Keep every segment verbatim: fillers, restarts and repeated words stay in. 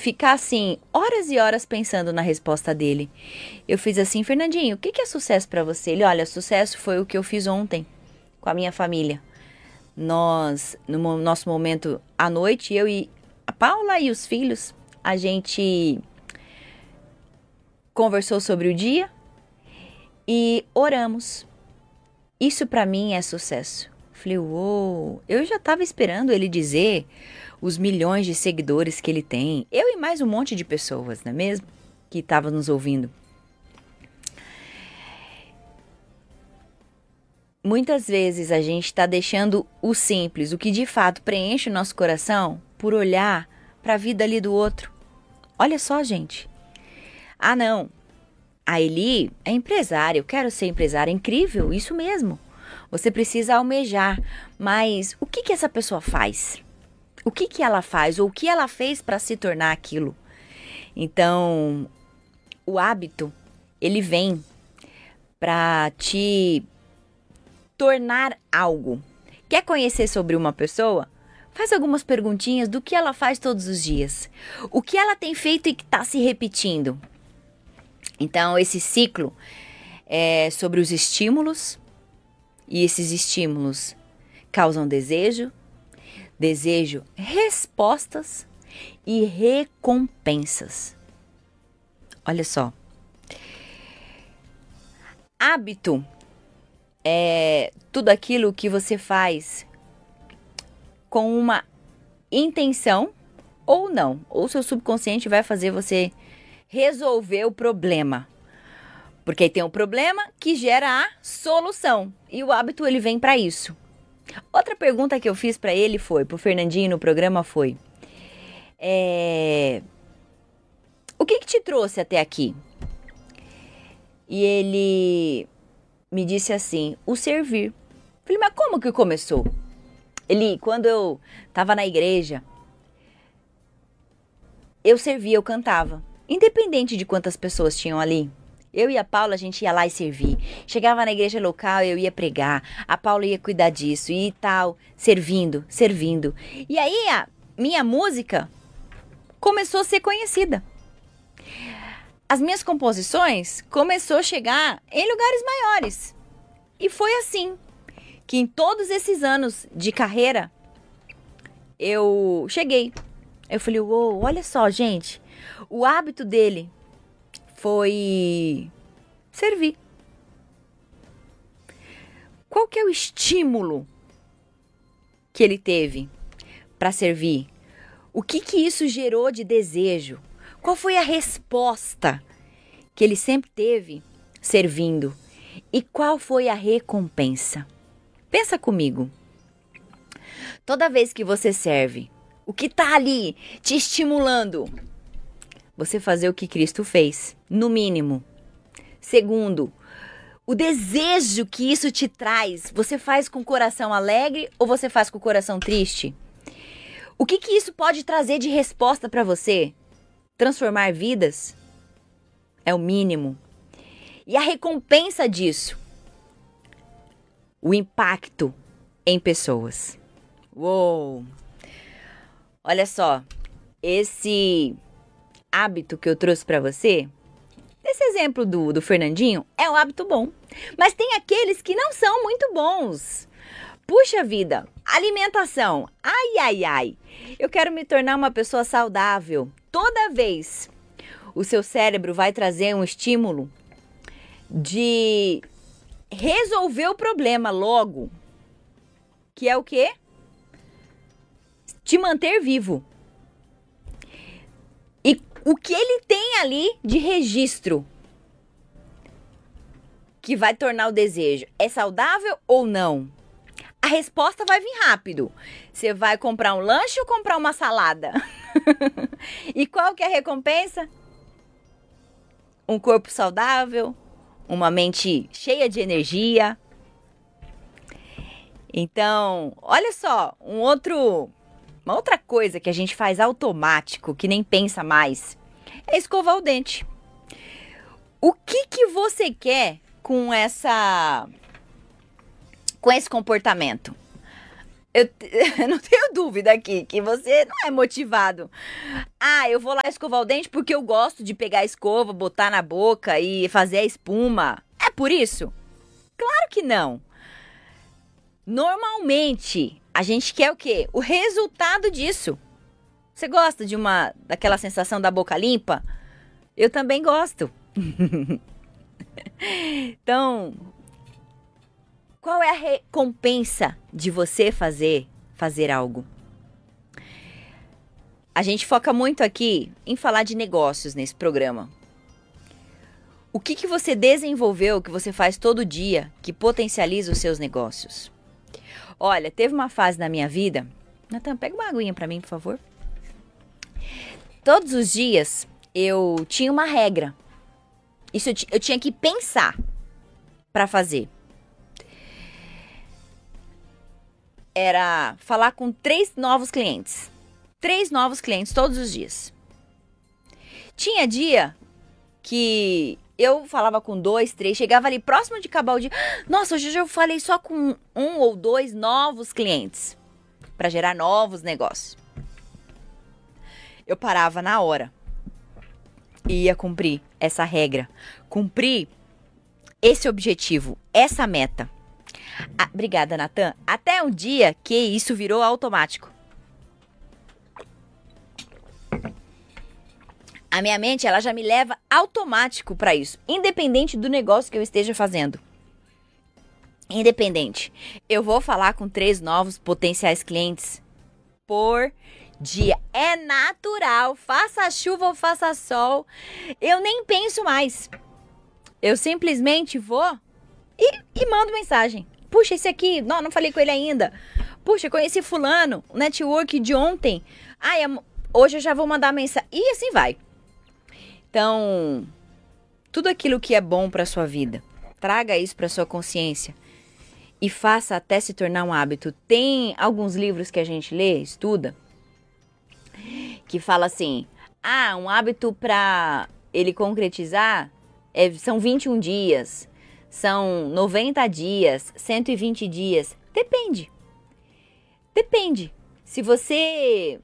ficar assim, horas e horas pensando na resposta dele. Eu fiz assim: Fernandinho, o que que é sucesso para você? Ele: olha, sucesso foi o que eu fiz ontem com a minha família. Nós, no mo- nosso momento à noite, eu e a Paula e os filhos, a gente conversou sobre o dia e oramos. Isso para mim é sucesso. Falei: uou, eu já estava esperando ele dizer os milhões de seguidores que ele tem. Eu e mais um monte de pessoas, não é mesmo? Que estavam nos ouvindo. Muitas vezes a gente está deixando o simples, o que de fato preenche o nosso coração, por olhar para a vida ali do outro. Olha só, gente. Ah, não. A Eli é empresária, eu quero ser empresária. Incrível, isso mesmo. Você precisa almejar. Mas o que que essa pessoa faz? O que que ela faz? Ou o que ela fez para se tornar aquilo? Então, o hábito, ele vem para te tornar algo. Quer conhecer sobre uma pessoa? Faz algumas perguntinhas do que ela faz todos os dias. O que ela tem feito e que está se repetindo. Então, esse ciclo é sobre os estímulos. E esses estímulos causam desejo. Desejo, respostas e recompensas. Olha só. Hábito é tudo aquilo que você faz com uma intenção ou não. Ou seu subconsciente vai fazer você resolver o problema. Porque aí tem um problema que gera a solução. E o hábito, ele vem para isso. Outra pergunta que eu fiz para ele foi, pro Fernandinho no programa foi: é, o que que te trouxe até aqui? E ele me disse assim: o servir. Falei: mas como que começou? Ele, quando eu estava na igreja, eu servia, eu cantava. Independente de quantas pessoas tinham ali. Eu e a Paula, a gente ia lá e servir. Chegava na igreja local, eu ia pregar. A Paula ia cuidar disso e tal. Servindo, servindo. E aí a minha música começou a ser conhecida. As minhas composições começou a chegar em lugares maiores. E foi assim que em todos esses anos de carreira, eu cheguei. Eu falei: uou, olha só, gente. O hábito dele foi servir. Qual que é o estímulo que ele teve para servir? O que que isso gerou de desejo? Qual foi a resposta que ele sempre teve servindo? E qual foi a recompensa? Pensa comigo. Toda vez que você serve, o que está ali te estimulando? Você fazer o que Cristo fez, no mínimo. Segundo, o desejo que isso te traz, você faz com o coração alegre ou você faz com o coração triste? O que que isso pode trazer de resposta para você? Transformar vidas? É o mínimo. E a recompensa disso? O impacto em pessoas. Uou! Olha só, esse hábito que eu trouxe para você, esse exemplo do, do Fernandinho, é um hábito bom. Mas tem aqueles que não são muito bons. Puxa vida, alimentação. Ai, ai, ai. Eu quero me tornar uma pessoa saudável. Toda vez o seu cérebro vai trazer um estímulo de resolver o problema logo. Que é o quê? Te manter vivo. E o que ele tem ali de registro que vai tornar o desejo é saudável ou não? A resposta vai vir rápido. Você vai comprar um lanche ou comprar uma salada? E qual que é a recompensa? Um corpo saudável, uma mente cheia de energia. Então, olha só, um outro, uma outra coisa que a gente faz automático, que nem pensa mais, é escovar o dente. O que que você quer com essa, com esse comportamento? Eu, eu não tenho dúvida aqui que você não é motivado. Ah, eu vou lá escovar o dente porque eu gosto de pegar a escova, botar na boca e fazer a espuma. É por isso? Claro que não. Normalmente, a gente quer o quê? O resultado disso. Você gosta de uma daquela sensação da boca limpa? Eu também gosto. Então, qual é a recompensa de você fazer fazer algo? A gente foca muito aqui em falar de negócios nesse programa. O que, que você desenvolveu, que você faz todo dia, que potencializa os seus negócios? Olha, teve uma fase na minha vida... Natan, pega uma aguinha pra mim, por favor. Todos os dias eu tinha uma regra. Isso eu, eu tinha que pensar pra fazer. Era falar com três novos clientes. Três novos clientes todos os dias. Tinha dia que eu falava com dois, três, chegava ali próximo de acabar o dia. Nossa, hoje eu falei só com um ou dois novos clientes para gerar novos negócios. Eu parava na hora e ia cumprir essa regra, cumprir esse objetivo, essa meta. Ah, obrigada, Natan. Até um dia que isso virou automático. A minha mente, ela já me leva automático para isso, independente do negócio que eu esteja fazendo. Independente. Eu vou falar com três novos potenciais clientes por dia. É natural, faça chuva ou faça sol. Eu nem penso mais. Eu simplesmente vou e, e mando mensagem. Puxa, esse aqui, não, não falei com ele ainda. Puxa, conheci fulano, o network de ontem. Ai, hoje eu já vou mandar mensagem. E assim vai. Então, tudo aquilo que é bom para sua vida, traga isso para sua consciência e faça até se tornar um hábito. Tem alguns livros que a gente lê, estuda, que fala assim: ah, um hábito para ele concretizar é, são vinte e um dias, são noventa dias, cento e vinte dias. Depende. Depende. Se você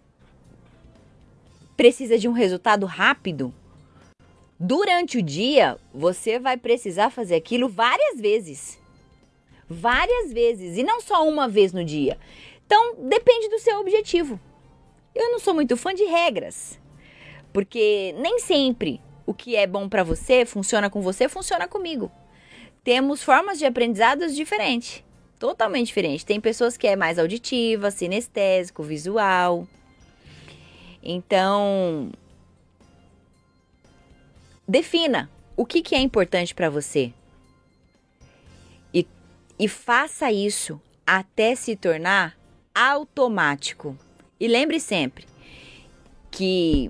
precisa de um resultado rápido, durante o dia, você vai precisar fazer aquilo várias vezes. Várias vezes. E não só uma vez no dia. Então, depende do seu objetivo. Eu não sou muito fã de regras. Porque nem sempre o que é bom para você, funciona com você, funciona comigo. Temos formas de aprendizados diferentes. Totalmente diferentes. Tem pessoas que é mais auditiva, sinestésico, visual. Então, defina o que, que é importante para você e, e faça isso até se tornar automático. E lembre sempre que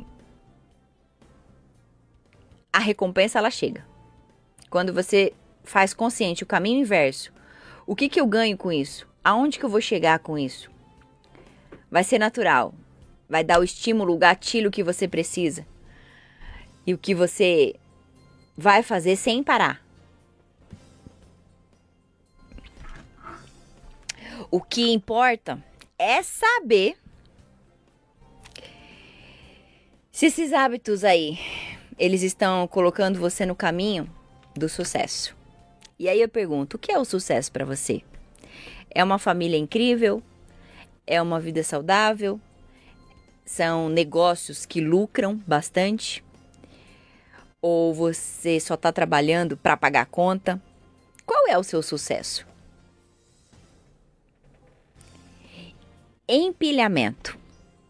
a recompensa ela chega. Quando você faz consciente o caminho inverso, o que, que eu ganho com isso? Aonde que eu vou chegar com isso? Vai ser natural. Vai dar o estímulo, o gatilho que você precisa. E o que você vai fazer sem parar. O que importa é saber se esses hábitos aí, eles estão colocando você no caminho do sucesso. E aí eu pergunto, o que é o sucesso para você? É uma família incrível? É uma vida saudável? São negócios que lucram bastante? Ou você só está trabalhando para pagar a conta? Qual é o seu sucesso? Empilhamento.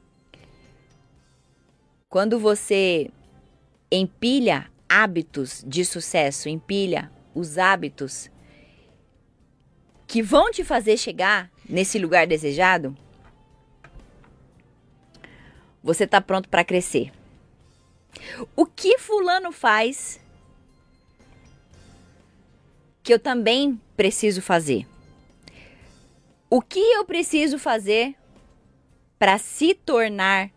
Quando você empilha hábitos de sucesso, empilha os hábitos que vão te fazer chegar nesse lugar desejado, você está pronto para crescer. O que fulano faz que eu também preciso fazer? O que eu preciso fazer para se tornar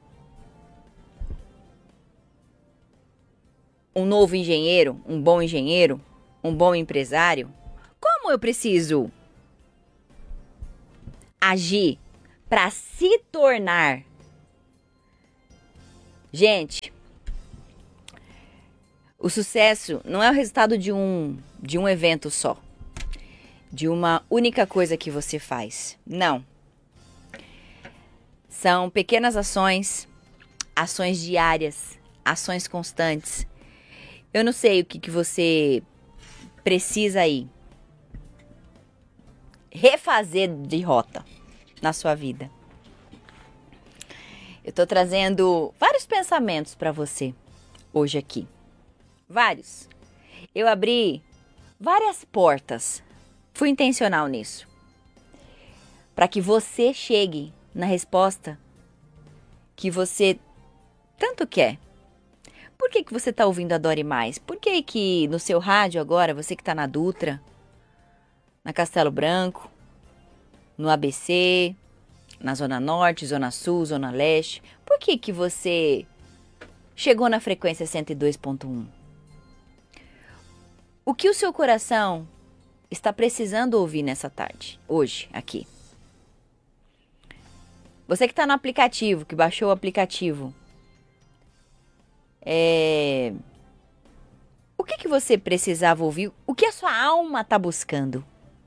um novo engenheiro, um bom engenheiro, um bom empresário? Como eu preciso agir, para se tornar. Gente, o sucesso não é o resultado de um, de um evento só, de uma única coisa que você faz. Não. São pequenas ações, ações diárias, ações constantes. Eu não sei o que, que você precisa aí refazer de rota na sua vida. Eu tô trazendo vários pensamentos para você hoje aqui. Vários. Eu abri várias portas. Fui intencional nisso. Para que você chegue na resposta que você tanto quer. Por que que você tá ouvindo Adore Mais? Por que que no seu rádio agora, você que tá na Dutra, na Castelo Branco, no A B C, na Zona Norte, Zona Sul, Zona Leste, por que que você chegou na frequência cento e dois ponto um? O que o seu coração está precisando ouvir nessa tarde, hoje, aqui? Você que está no aplicativo, que baixou o aplicativo, é... o que que você precisava ouvir? O que a sua alma está buscando?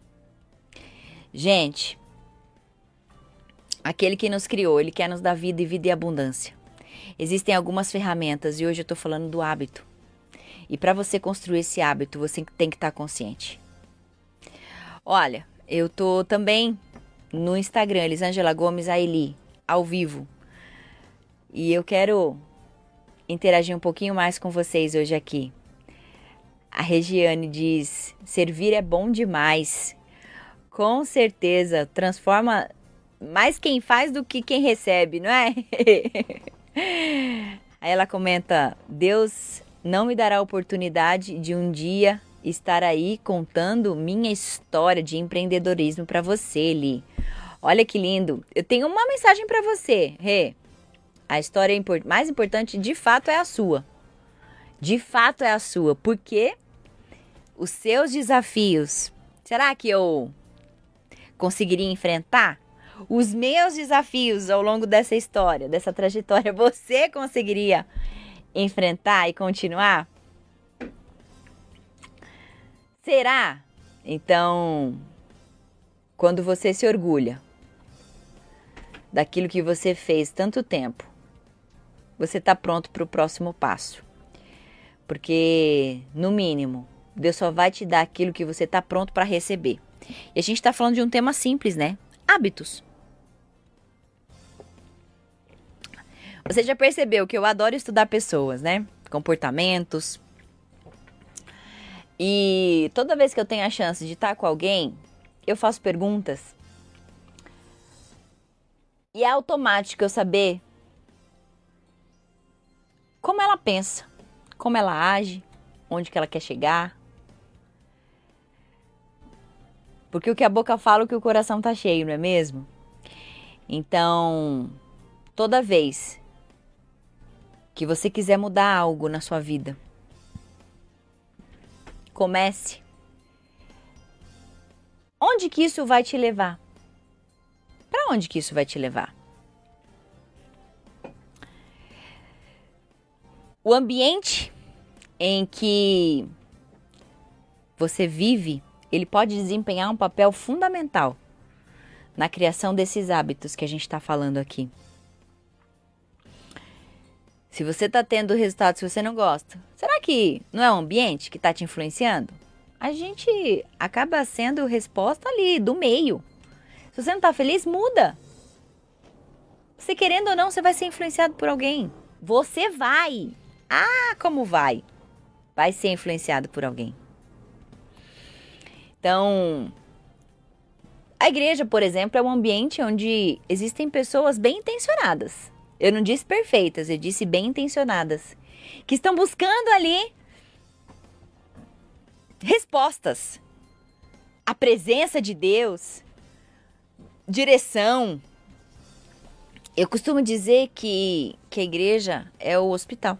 Gente, aquele que nos criou, ele quer nos dar vida e vida e abundância. Existem algumas ferramentas e hoje eu estou falando do hábito. E para você construir esse hábito, você tem que estar consciente. Olha, eu tô também no Instagram, Elisângela Gomes Aili, ao vivo. E eu quero interagir um pouquinho mais com vocês hoje aqui. A Regiane diz, servir é bom demais. Com certeza, transforma mais quem faz do que quem recebe, não é? Aí ela comenta, Deus não me dará a oportunidade de um dia estar aí contando minha história de empreendedorismo para você, Li. Olha que lindo. Eu tenho uma mensagem para você, Rê. A história import- mais importante, de fato, é a sua. De fato, é a sua. Porque os seus desafios, será que eu conseguiria enfrentar? Os meus desafios ao longo dessa história, dessa trajetória, você conseguiria enfrentar e continuar? Será? Então, quando você se orgulha daquilo que você fez tanto tempo, você está pronto para o próximo passo. Porque, no mínimo, Deus só vai te dar aquilo que você está pronto para receber. E a gente está falando de um tema simples, né? Hábitos. Você já percebeu que eu adoro estudar pessoas, né? Comportamentos. E toda vez que eu tenho a chance de estar com alguém, eu faço perguntas. E é automático eu saber como ela pensa, como ela age, onde que ela quer chegar. Porque o que a boca fala, o que o coração tá cheio, não é mesmo? Então, toda vez que você quiser mudar algo na sua vida, comece. Onde que isso vai te levar? Para onde que isso vai te levar? O ambiente em que você vive, ele pode desempenhar um papel fundamental na criação desses hábitos que a gente está falando aqui. Se você está tendo resultados que você não gosta, será que não é o ambiente que está te influenciando? A gente acaba sendo resposta ali, do meio. Se você não está feliz, muda. Você querendo ou não, você vai ser influenciado por alguém. Você vai. Ah, como vai? Vai ser influenciado por alguém. Então, a igreja, por exemplo, é um ambiente onde existem pessoas bem intencionadas. Eu não disse perfeitas, eu disse bem intencionadas. Que estão buscando ali respostas. A presença de Deus, direção. Eu costumo dizer que, que a igreja é o hospital.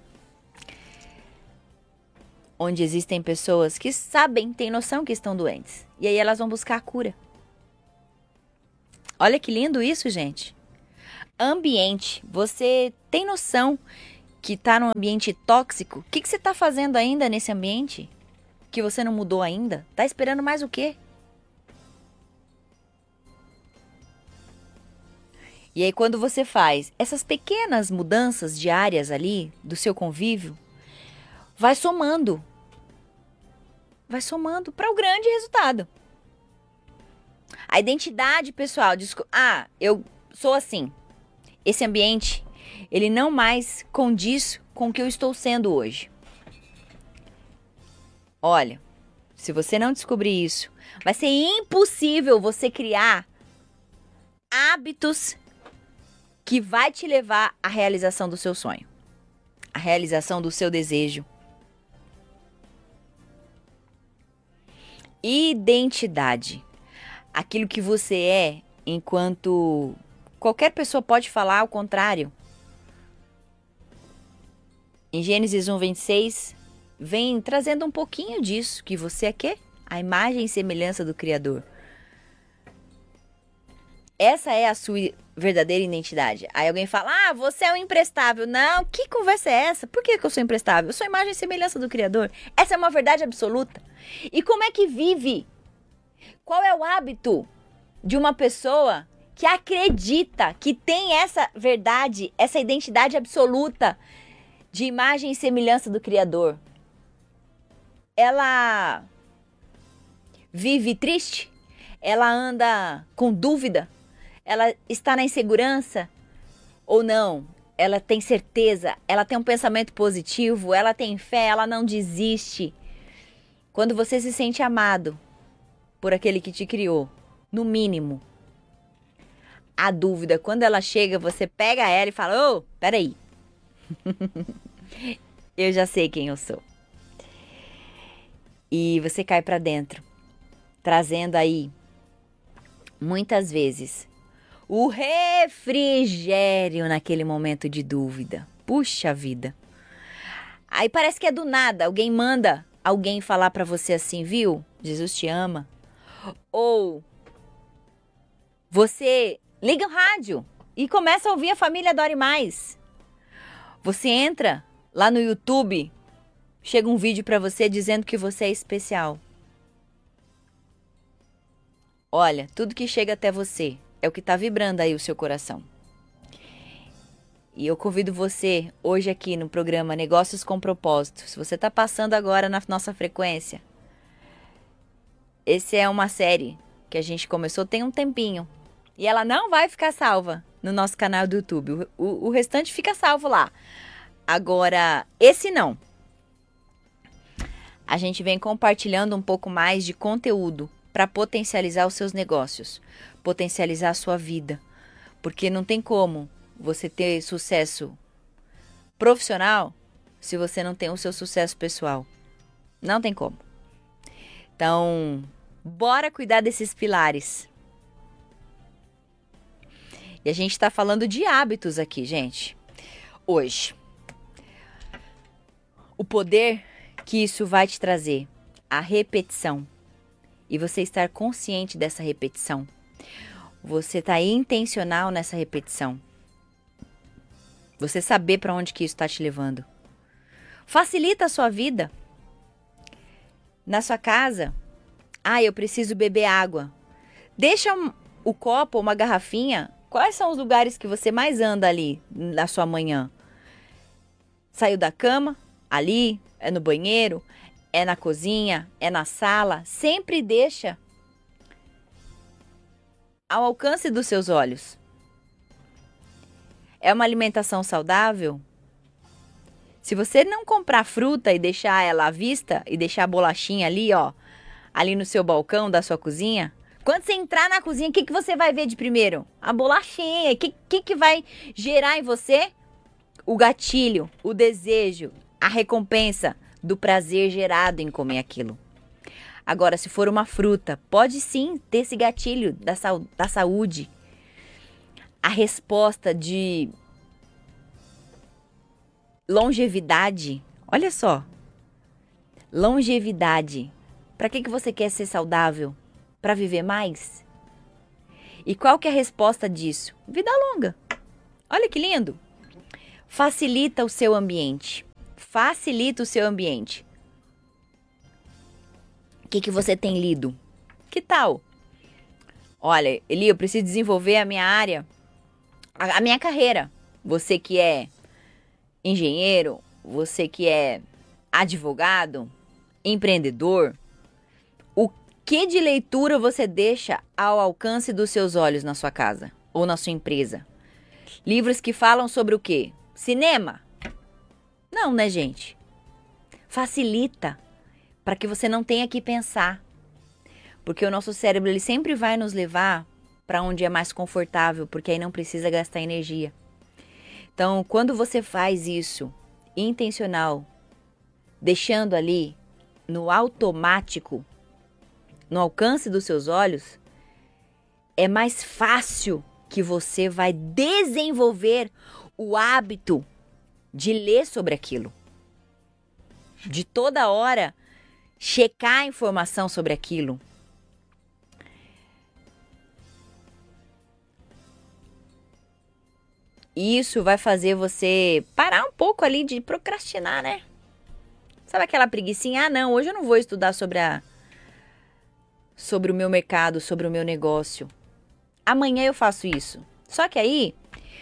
Onde existem pessoas que sabem, têm noção que estão doentes. E aí elas vão buscar a cura. Olha que lindo isso, gente. Ambiente. Você tem noção que está num ambiente tóxico? O que, que você está fazendo ainda nesse ambiente? Que você não mudou ainda? Tá esperando mais o quê? E aí quando você faz essas pequenas mudanças diárias ali do seu convívio, vai somando. Vai somando para o grande resultado. A identidade pessoal. Ah, eu sou assim. Esse ambiente, ele não mais condiz com o que eu estou sendo hoje. Olha, se você não descobrir isso, vai ser impossível você criar hábitos que vai te levar à realização do seu sonho, à realização do seu desejo. Identidade. Aquilo que você é, enquanto qualquer pessoa pode falar ao contrário. Em Gênesis um, vinte e seis, vem trazendo um pouquinho disso, que você é quê? A imagem e semelhança do Criador. Essa é a sua verdadeira identidade. Aí alguém fala, ah, você é um imprestável. Não, que conversa é essa? Por que, que eu sou imprestável? Eu sou a imagem e semelhança do Criador. Essa é uma verdade absoluta. E como é que vive? Qual é o hábito de uma pessoa que acredita que tem essa verdade, essa identidade absoluta de imagem e semelhança do Criador? Ela vive triste? Ela anda com dúvida? Ela está na insegurança ou não? Ela tem certeza? Ela tem um pensamento positivo? Ela tem fé? Ela não desiste? Quando você se sente amado por aquele que te criou, no mínimo, a dúvida, quando ela chega, você pega ela e fala, ô, oh, peraí. Eu já sei quem eu sou. E você cai para dentro, trazendo aí, muitas vezes, o refrigério naquele momento de dúvida. Puxa vida. Aí parece que é do nada. Alguém manda alguém falar para você assim, viu? Jesus te ama. Ou você liga o rádio e começa a ouvir a Família Adore Mais. Você entra lá no YouTube, chega um vídeo para você dizendo que você é especial. Olha, tudo que chega até você é o que está vibrando aí o seu coração. E eu convido você hoje aqui no programa Negócios com Propósito. Se você está passando agora na nossa frequência, essa é uma série que a gente começou tem um tempinho. E ela não vai ficar salva no nosso canal do YouTube. O, o, o restante fica salvo lá. Agora, esse não. A gente vem compartilhando um pouco mais de conteúdo para potencializar os seus negócios, potencializar a sua vida. Porque não tem como você ter sucesso profissional se você não tem o seu sucesso pessoal. Não tem como. Então, bora cuidar desses pilares. E a gente está falando de hábitos aqui, gente. Hoje. O poder que isso vai te trazer. A repetição. E você estar consciente dessa repetição. Você está intencional nessa repetição. Você saber para onde que isso está te levando. Facilita a sua vida. Na sua casa. Ah, eu preciso beber água. Deixa um, o copo ou uma garrafinha. Quais são os lugares que você mais anda ali na sua manhã? Saiu da cama? Ali? É no banheiro? É na cozinha? É na sala? Sempre deixa ao alcance dos seus olhos. É uma alimentação saudável? Se você não comprar fruta e deixar ela à vista e deixar a bolachinha ali, ó, ali no seu balcão da sua cozinha, quando você entrar na cozinha, o que, que você vai ver de primeiro? A bolachinha. O que, que, que vai gerar em você? O gatilho, o desejo, a recompensa do prazer gerado em comer aquilo. Agora, se for uma fruta, pode sim ter esse gatilho da, sa- da saúde. A resposta de longevidade. Olha só. Longevidade. Para que, que você quer ser saudável? Para viver mais? E qual que é a resposta disso? Vida longa. Olha que lindo. Facilita o seu ambiente. Facilita o seu ambiente. O que, que você tem lido? Que tal? Olha, Eli, eu preciso desenvolver a minha área, a, a minha carreira. Você que é engenheiro, você que é advogado, empreendedor, o que de leitura você deixa ao alcance dos seus olhos na sua casa ou na sua empresa? Livros que falam sobre o quê? Cinema? Não, né, gente? Facilita para que você não tenha que pensar. Porque o nosso cérebro ele sempre vai nos levar para onde é mais confortável, porque aí não precisa gastar energia. Então, quando você faz isso intencional, deixando ali no automático, no alcance dos seus olhos, é mais fácil que você vai desenvolver o hábito de ler sobre aquilo. De toda hora checar a informação sobre aquilo. Isso vai fazer você parar um pouco ali de procrastinar, né? Sabe aquela preguicinha? Ah, não, hoje eu não vou estudar sobre a sobre o meu mercado, sobre o meu negócio. Amanhã eu faço isso. Só que aí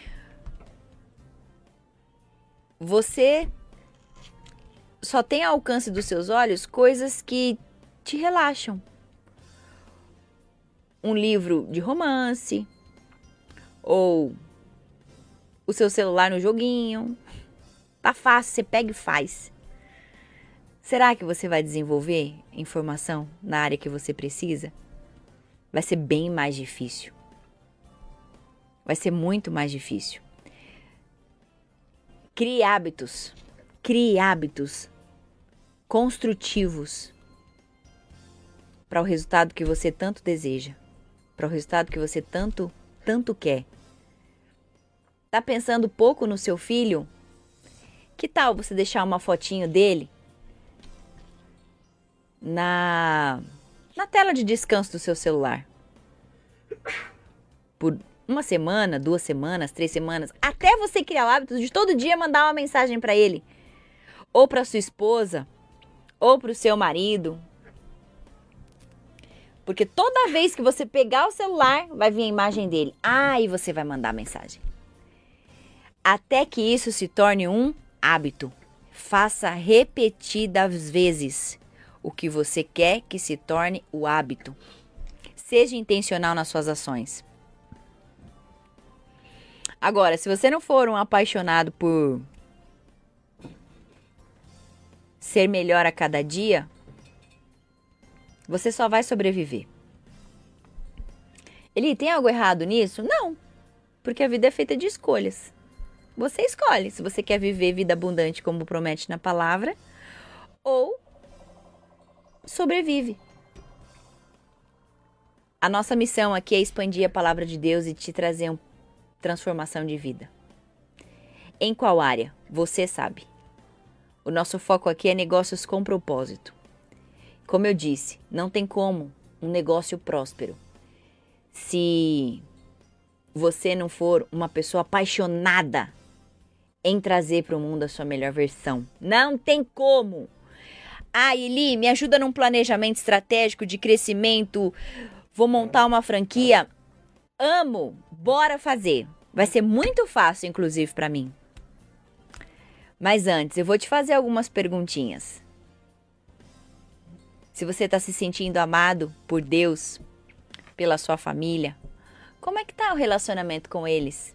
você só tem ao alcance dos seus olhos coisas que te relaxam. Um livro de romance ou o seu celular no joguinho. Tá fácil, você pega e faz. Será que você vai desenvolver informação na área que você precisa? Vai ser bem mais difícil. Vai ser muito mais difícil. Crie hábitos. Crie hábitos construtivos para o resultado que você tanto deseja. Para o resultado que você tanto, tanto quer. Tá pensando pouco no seu filho? Que tal você deixar uma fotinho dele na, na tela de descanso do seu celular? Por uma semana, duas semanas, três semanas, até você criar o hábito de todo dia mandar uma mensagem para ele. Ou para sua esposa, ou para o seu marido. Porque toda vez que você pegar o celular, vai vir a imagem dele. Ah, e você vai mandar a mensagem. Até que isso se torne um hábito. Faça repetidas vezes o que você quer que se torne o hábito. Seja intencional nas suas ações. Agora, se você não for um apaixonado por ser melhor a cada dia, você só vai sobreviver. Eli, tem algo errado nisso? Não, porque a vida é feita de escolhas. Você escolhe se você quer viver vida abundante como promete na palavra ou sobrevive. A nossa missão aqui é expandir a palavra de Deus e te trazer uma transformação de vida. Em qual área? Você sabe. O nosso foco aqui é negócios com propósito. Como eu disse, não tem como um negócio próspero se você não for uma pessoa apaixonada em trazer para o mundo a sua melhor versão. Não tem como. Ah, Eli, me ajuda num planejamento estratégico de crescimento. Vou montar uma franquia. Amo. Bora fazer. Vai ser muito fácil, inclusive, para mim. Mas antes, eu vou te fazer algumas perguntinhas. Se você está se sentindo amado por Deus, pela sua família, como é que tá o relacionamento com eles?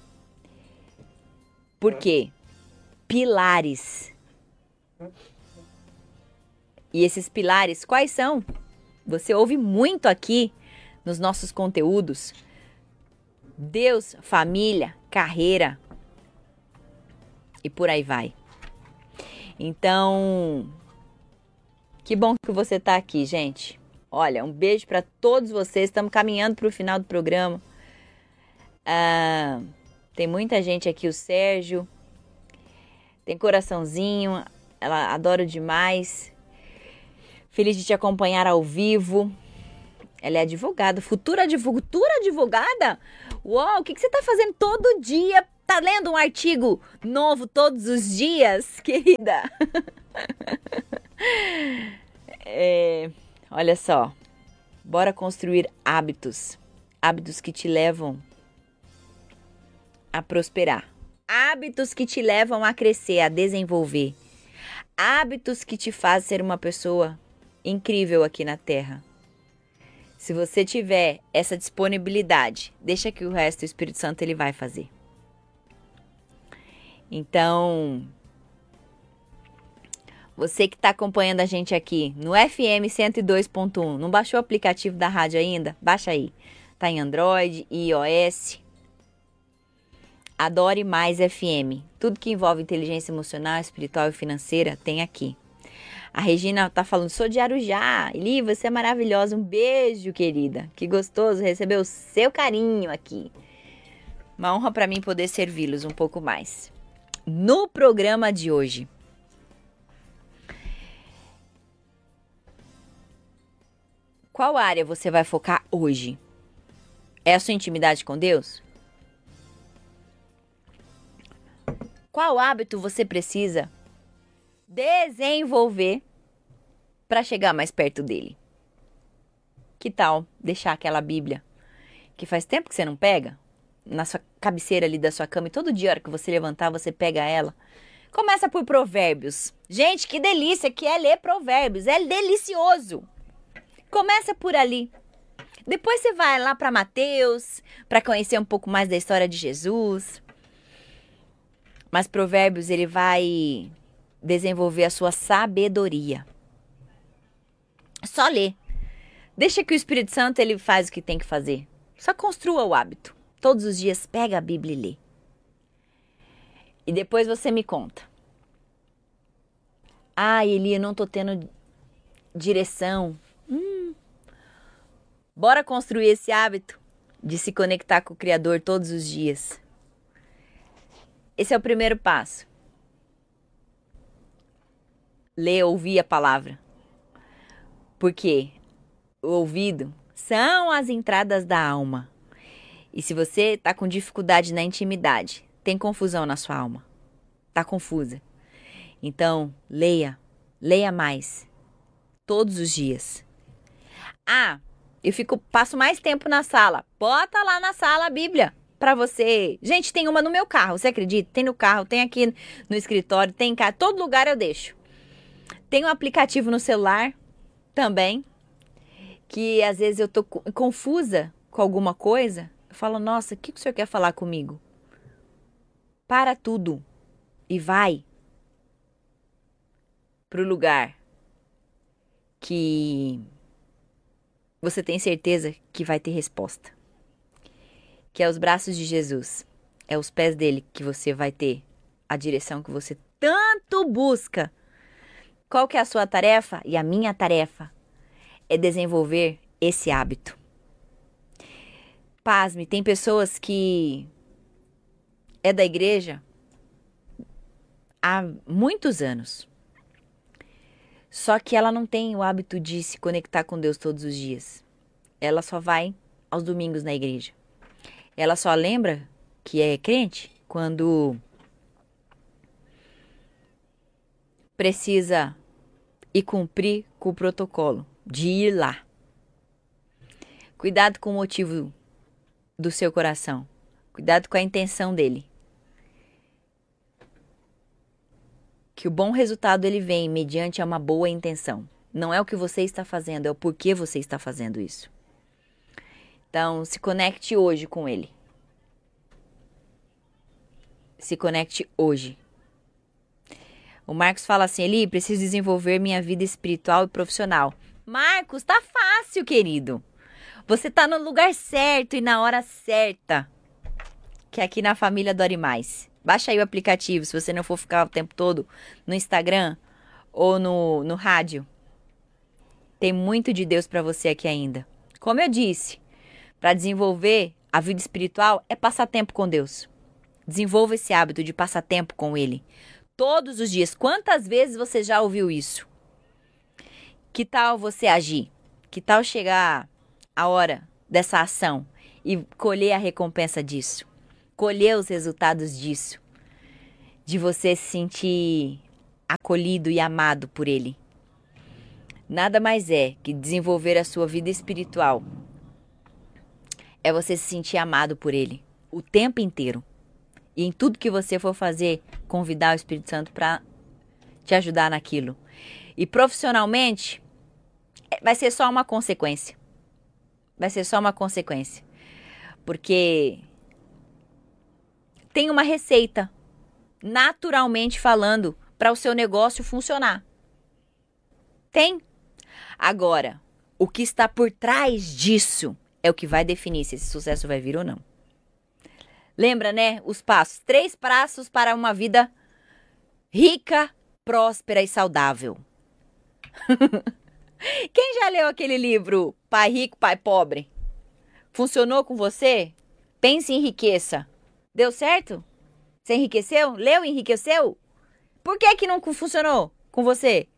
Por quê? Pilares. E esses pilares, quais são? Você ouve muito aqui nos nossos conteúdos. Deus, família, carreira. E por aí vai. Então, que bom que você está aqui, gente. Olha, um beijo para todos vocês. Estamos caminhando para o final do programa. Ah, tem muita gente aqui, o Sérgio. Tem coraçãozinho. Ela adora demais. Feliz de te acompanhar ao vivo. Ela é advogada, futura, adv- futura advogada? Uau, o que, que você tá fazendo todo dia? Tá lendo um artigo novo todos os dias, querida? É, olha só, bora construir hábitos. Hábitos que te levam a prosperar. Hábitos que te levam a crescer, a desenvolver. Hábitos que te fazem ser uma pessoa incrível aqui na Terra. Se você tiver essa disponibilidade, deixa que o resto do Espírito Santo ele vai fazer. Então, você que está acompanhando a gente aqui no F M cento e dois ponto um, não baixou o aplicativo da rádio ainda? Baixa aí. Tá em Android e iOS. Adore Mais F M. Tudo que envolve inteligência emocional, espiritual e financeira tem aqui. A Regina tá falando, sou de Arujá. Eli, você é maravilhosa. Um beijo, querida. Que gostoso receber o seu carinho aqui. Uma honra para mim poder servi-los um pouco mais. No programa de hoje, qual área você vai focar hoje? É a sua intimidade com Deus? Qual hábito você precisa desenvolver para chegar mais perto dele? Que tal deixar aquela Bíblia que faz tempo que você não pega na sua cabeceira ali da sua cama e todo dia, a hora que você levantar, você pega ela? Começa por Provérbios. Gente, que delícia que é ler Provérbios. É delicioso. Começa por ali. Depois você vai lá para Mateus, para conhecer um pouco mais da história de Jesus. Mas Provérbios, ele vai desenvolver a sua sabedoria. Só ler. Deixa que o Espírito Santo, ele faz o que tem que fazer. Só construa o hábito. Todos os dias pega a Bíblia e lê. E depois você me conta. Ah, Eli, eu não tô tendo direção. Hum. Bora construir esse hábito de se conectar com o Criador todos os dias. Esse é o primeiro passo. Ler, ouvir a palavra. Porque o ouvido são as entradas da alma. E se você está com dificuldade na intimidade, tem confusão na sua alma, está confusa. Então, leia, leia mais, todos os dias. Ah, eu fico, passo mais tempo na sala. Bota lá na sala a Bíblia para você. Gente, tem uma no meu carro, você acredita? Tem no carro, tem aqui no escritório, tem em casa, todo lugar eu deixo. Tem um aplicativo no celular também, que às vezes eu tô confusa com alguma coisa. Eu falo, nossa, o que o senhor quer falar comigo? Para tudo e vai para o lugar que você tem certeza que vai ter resposta. Que é os braços de Jesus. É os pés dele que você vai ter a direção que você tanto busca. Qual que é a sua tarefa? E a minha tarefa é desenvolver esse hábito. Pasme, tem pessoas que é da igreja há muitos anos. Só que ela não tem o hábito de se conectar com Deus todos os dias. Ela só vai aos domingos na igreja. Ela só lembra que é crente quando precisa ir cumprir com o protocolo de ir lá. Cuidado com o motivo do seu coração. Cuidado com a intenção dele. Que o bom resultado ele vem mediante uma boa intenção. Não é o que você está fazendo, é o porquê você está fazendo isso. Então, se conecte hoje com ele. Se conecte hoje. O Marcos fala assim, Eli, preciso desenvolver minha vida espiritual e profissional. Marcos, tá fácil, querido. Você tá no lugar certo e na hora certa. Que é aqui na família Adore Mais. Baixa aí o aplicativo, se você não for ficar o tempo todo no Instagram ou no, no rádio. Tem muito de Deus para você aqui ainda. Como eu disse, para desenvolver a vida espiritual é passar tempo com Deus. Desenvolva esse hábito de passar tempo com Ele. Todos os dias. Quantas vezes você já ouviu isso? Que tal você agir? Que tal chegar a hora dessa ação e colher a recompensa disso. Colher os resultados disso. De você se sentir acolhido e amado por Ele. Nada mais é que desenvolver a sua vida espiritual. É você se sentir amado por Ele o tempo inteiro. E em tudo que você for fazer, convidar o Espírito Santo para te ajudar naquilo. E profissionalmente, vai ser só uma consequência. Vai ser só uma consequência. Porque tem uma receita, naturalmente falando, para o seu negócio funcionar. Tem. Agora, o que está por trás disso é o que vai definir se esse sucesso vai vir ou não. Lembra, né? Os passos. Três passos para uma vida rica, próspera e saudável. Quem já leu aquele livro Pai Rico, Pai Pobre? Funcionou com você? Pense e enriqueça. Deu certo? Você enriqueceu? Leu e enriqueceu? Por que que não funcionou com você?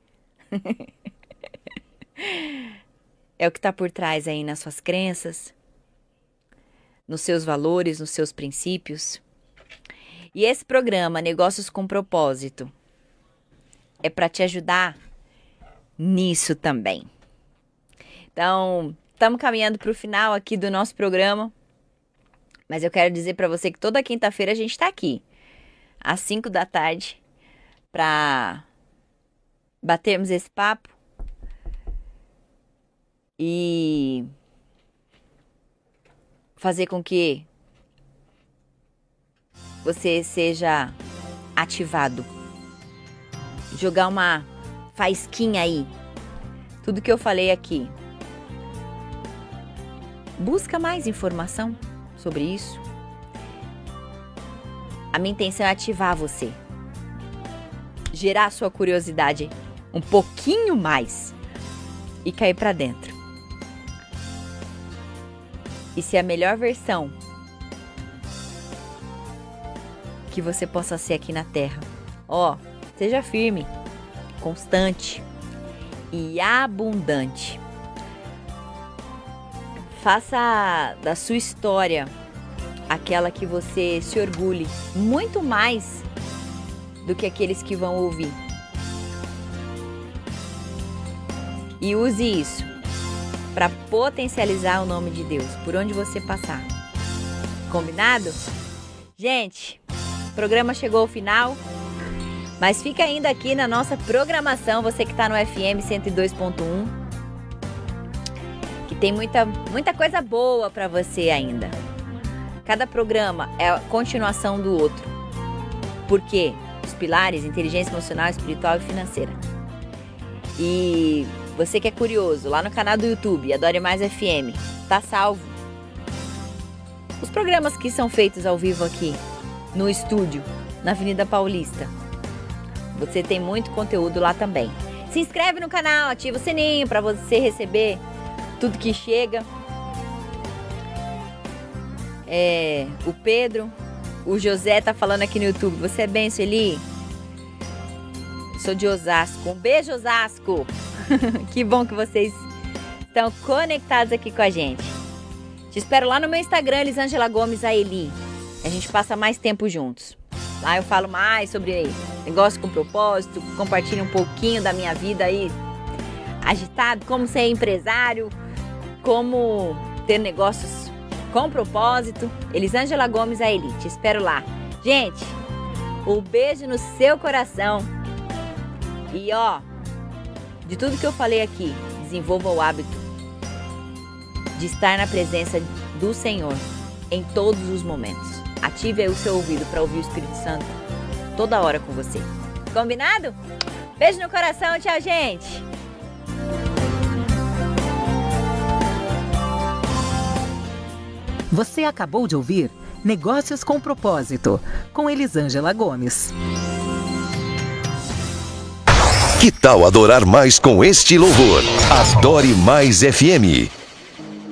É o que está por trás aí nas suas crenças, nos seus valores, nos seus princípios. E esse programa, Negócios com Propósito, é para te ajudar nisso também. Então, estamos caminhando para o final aqui do nosso programa. Mas eu quero dizer para você que toda quinta-feira a gente está aqui, às cinco da tarde, para batermos esse papo e fazer com que você seja ativado. Jogar uma faísquinha aí. Tudo que eu falei aqui. Busca mais informação sobre isso. A minha intenção é ativar você. Gerar a sua curiosidade um pouquinho mais e cair pra dentro. E ser a melhor versão que você possa ser aqui na Terra. Ó, seja firme, constante e abundante. Faça da sua história aquela que você se orgulhe muito mais do que aqueles que vão ouvir. E use isso para potencializar o nome de Deus por onde você passar. Combinado? Gente, o programa chegou ao final, mas fica ainda aqui na nossa programação, você que está no F M cento e dois ponto um, que tem muita, muita coisa boa para você ainda. Cada programa é a continuação do outro. Por quê? Os pilares, inteligência emocional, espiritual e financeira. E você que é curioso, lá no canal do YouTube, Adore Mais F M, tá salvo. Os programas que são feitos ao vivo aqui, no estúdio, na Avenida Paulista. Você tem muito conteúdo lá também. Se inscreve no canal, ativa o sininho para você receber tudo que chega. É, o Pedro, o José tá falando aqui no YouTube. Você é bem, Sueli? Sou de Osasco. Um beijo, Osasco! Que bom que vocês estão conectados aqui com a gente. Te espero lá no meu Instagram, Elisângela Gomes Aeli. A gente passa mais tempo juntos. Lá eu falo mais sobre negócio com propósito, compartilho um pouquinho da minha vida aí agitado, como ser empresário, como ter negócios com propósito. Elisângela Gomes Aeli, te espero lá. Gente, um beijo no seu coração. E ó, de tudo que eu falei aqui, desenvolva o hábito de estar na presença do Senhor em todos os momentos. Ative aí o seu ouvido para ouvir o Espírito Santo toda hora com você. Combinado? Beijo no coração, tchau, gente! Você acabou de ouvir Negócios com Propósito, com Elisângela Gomes. Que tal adorar mais com este louvor? Adore Mais F M.